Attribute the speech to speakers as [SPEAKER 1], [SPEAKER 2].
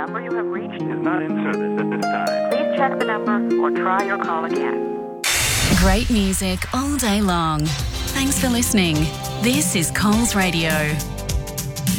[SPEAKER 1] number you have reached
[SPEAKER 2] is not in service at this time.
[SPEAKER 1] Please check the number or try your call again.
[SPEAKER 3] Great music all day long. Thanks for listening. This is Coles Radio.